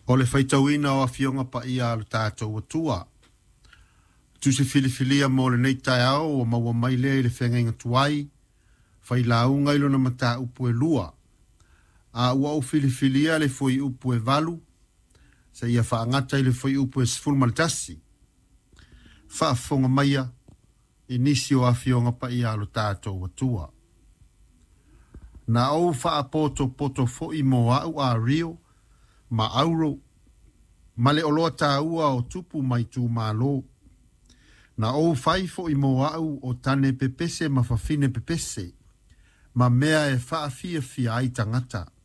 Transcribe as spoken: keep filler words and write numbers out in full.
O le whaitauina o a fionga pa ia alu tātou atua. Tu se filifilia mo le nei tai au o maua mai le le whenga tuai, whai la unga ilo na mata upu e lua. A ua o filifilia le foi upu e valu, sa ia whaangata i le foi upu e sfulmaltasi. Whaafonga maia, inisi o a fionga pa ia alu tātou atua. Na au whaapoto poto foi mo au a rio, ma auro, ma le oloa tāua o tupu mai tū mālo. Na o faifo i mo au o tane pepese ma fafine pepese, ma mea e whaafia fia ai tangata.